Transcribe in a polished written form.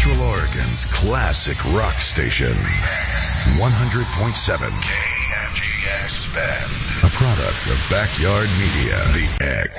Central Oregon's classic rock station. 100.7 KMGX Bend. A product of Backyard Media. The X.